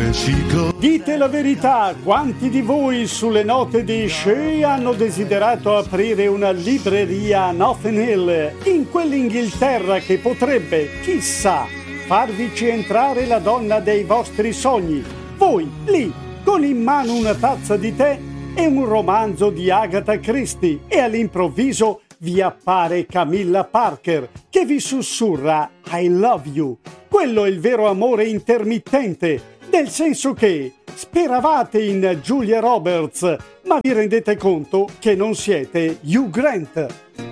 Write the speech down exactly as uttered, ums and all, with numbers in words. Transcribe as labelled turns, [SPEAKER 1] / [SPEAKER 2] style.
[SPEAKER 1] Dite la verità, quanti di voi sulle note di Shea hanno desiderato aprire una libreria a Notting Hill, in quell'Inghilterra che potrebbe, chissà, farvici entrare la donna dei vostri sogni? Voi, lì, con in mano una tazza di tè e un romanzo di Agatha Christie, e all'improvviso vi appare Camilla Parker che vi sussurra I love you. Quello è il vero amore intermittente, nel senso che speravate in Julia Roberts, ma vi rendete conto che non siete Hugh Grant.